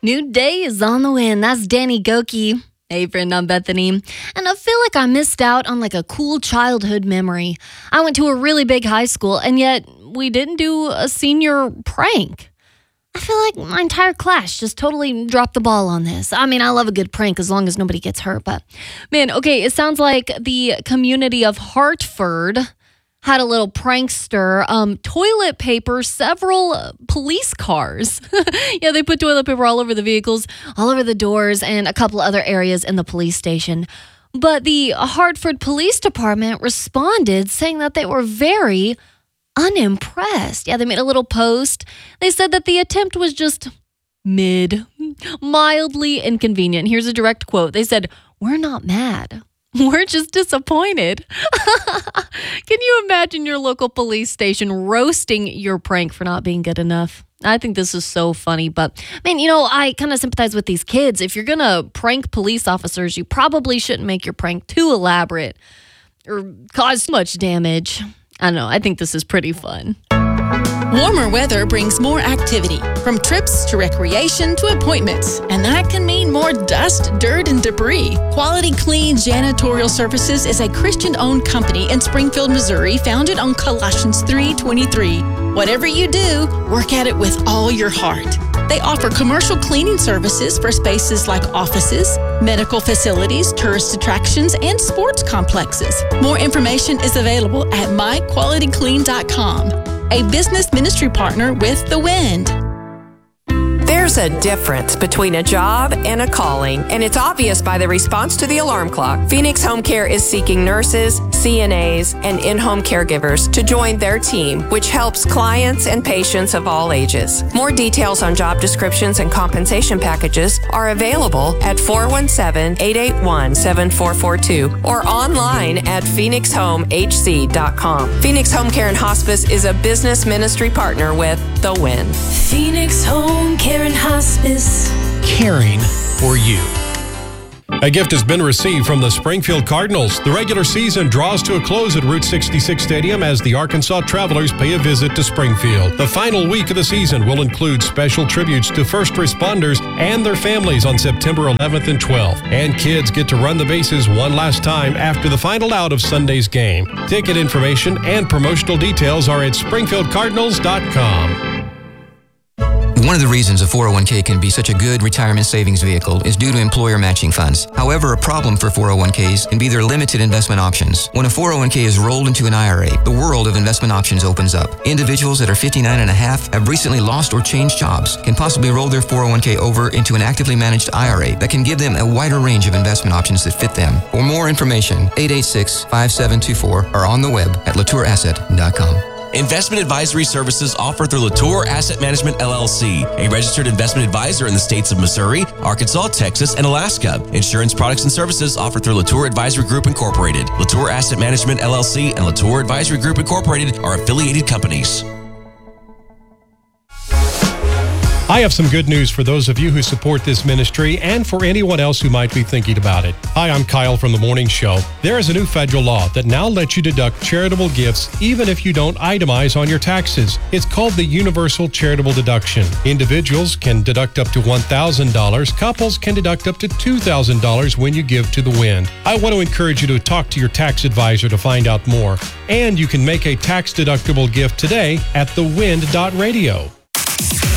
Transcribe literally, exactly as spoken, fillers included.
New day is on the way, and that's Danny Goki. Hey, friend, I'm Bethany. And I feel like I missed out on like a cool childhood memory. I went to a really big high school, and yet we didn't do a senior prank. I feel like my entire class just totally dropped the ball on this. I mean, I love a good prank as long as nobody gets hurt, but man, okay, it sounds like the community of Hartford had a little prankster, um, toilet paper, several uh, police cars. Yeah, they put toilet paper all over the vehicles, all over the doors, and a couple other areas in the police station. But the Hartford Police Department responded saying that they were very unimpressed. Yeah, they made a little post. They said that the attempt was just mid, mildly inconvenient. Here's a direct quote. They said, "We're not mad. We're just disappointed." Can you imagine your local police station roasting your prank for not being good enough? I think this is so funny, but man, you know, I kind of sympathize with these kids. If you're going to prank police officers, you probably shouldn't make your prank too elaborate or cause much damage. I don't know. I think this is pretty fun. Warmer weather brings more activity, from trips to recreation to appointments, and that can mean more dust, dirt, and debris. Quality Clean Janitorial Services is a Christian-owned company in Springfield, Missouri, founded on Colossians three twenty-three. Whatever you do, work at it with all your heart. They offer commercial cleaning services for spaces like offices, medical facilities, tourist attractions, and sports complexes. More information is available at my quality clean dot com. A business ministry partner with The Wind. There's a difference between a job and a calling, and it's obvious by the response to the alarm clock. Phoenix Home Care is seeking nurses, C N As, and in-home caregivers to join their team, which helps clients and patients of all ages. More details on job descriptions and compensation packages are available at four one seven, eight eight one, seven four four two or online at phoenix home h c dot com. Phoenix Home Care and Hospice is a business ministry partner with The Wind. Phoenix Home Care and Hospice. Caring for you. A gift has been received from the Springfield Cardinals. The regular season draws to a close at Route sixty-six Stadium as the Arkansas Travelers pay a visit to Springfield. The final week of the season will include special tributes to first responders and their families on September eleventh and twelfth. And kids get to run the bases one last time after the final out of Sunday's game. Ticket information and promotional details are at springfield cardinals dot com. One of the reasons a four oh one k can be such a good retirement savings vehicle is due to employer matching funds. However, a problem for four oh one k's can be their limited investment options. When a four oh one k is rolled into an I R A, the world of investment options opens up. Individuals that are fifty-nine and a half, have recently lost or changed jobs, can possibly roll their four oh one k over into an actively managed I R A that can give them a wider range of investment options that fit them. For more information, eight eight six, five seven two four or on the web at latour asset dot com. Investment advisory services offered through Latour Asset Management, L L C, a registered investment advisor in the states of Missouri, Arkansas, Texas, and Alaska. Insurance products and services offered through Latour Advisory Group Incorporated. Latour Asset Management, L L C, and Latour Advisory Group Incorporated are affiliated companies. I have some good news for those of you who support this ministry and for anyone else who might be thinking about it. Hi, I'm Kyle from The Morning Show. There is a new federal law that now lets you deduct charitable gifts even if you don't itemize on your taxes. It's called the Universal Charitable Deduction. Individuals can deduct up to one thousand dollars. Couples can deduct up to two thousand dollars when you give to The Wind. I want to encourage you to talk to your tax advisor to find out more. And you can make a tax-deductible gift today at the wind dot radio.